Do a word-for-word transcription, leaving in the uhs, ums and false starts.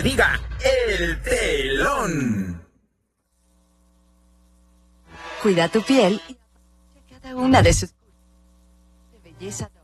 Diga el telón. Cuida tu piel y cada una de sus de belleza.